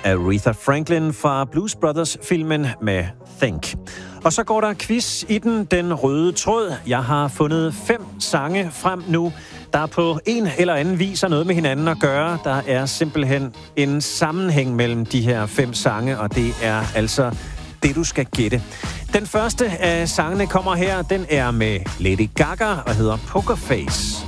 Aretha Franklin fra Blues Brothers-filmen med Think. Og så går der quiz i den røde tråd. Jeg har fundet 5 sange frem nu, der på en eller anden vis har noget med hinanden at gøre. Der er simpelthen en sammenhæng mellem de her 5 sange, og det er altså det, du skal gætte. Den første af sangene kommer her. Den er med Lady Gaga og hedder Poker Face.